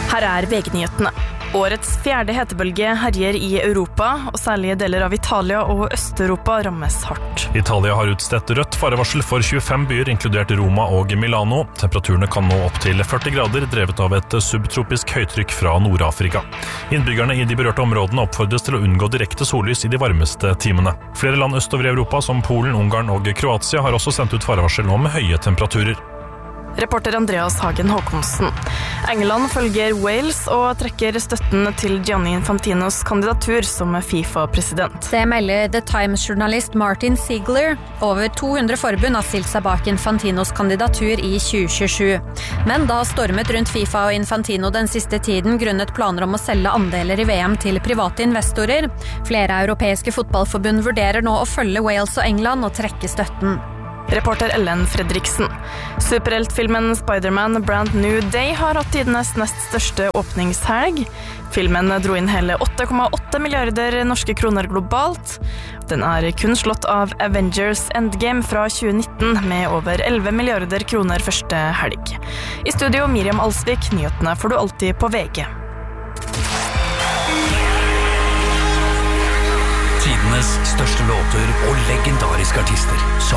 Her VG-nyhetene. Årets fjerde hetebølge herjer i Europa, og særlige deler av Italia og Øst-Europa rammes hardt. Italia har utstedt rødt farevarsel for 25 byer, inkludert Roma og Milano. Temperaturene kan nå opp til 40 grader, drevet av et subtropisk høytrykk fra Nord-Afrika. Innbyggerne i de berørte områdene oppfordres til å unngå direkte sollys i de varmeste timene. Flere land østover i Europa, som Polen, Ungarn og Kroatia, har også sendt ut farevarsel om høye temperaturer. Reporter Andreas Hagen Håkonsen. England følger Wales og trekker støtten til Gianni Infantinos kandidatur som FIFA-president. Det melder The Times-journalist Martin Ziegler. Over 200 forbund har stilt seg bak Infantinos kandidatur i 2027. Men da stormet rundt FIFA og Infantino den siste tiden grunnet planer om å selge andeler i VM til private investorer. Flere europeiske fotballforbund vurderer nå å følge Wales og England og trekke støtten. Reporter Ellen Fredriksen. Superheltfilmen Spider-Man Brand New Day har hatt tidenes nest største åpningshelg. Filmen dro inn hele 8,8 milliarder norske kroner globalt. Den kun slått av Avengers Endgame fra 2019 med over 11 milliarder kroner første helg. I studio Miriam Alsvik, nyhetene får du alltid på VG. Tidenes største låter og legendariske artister som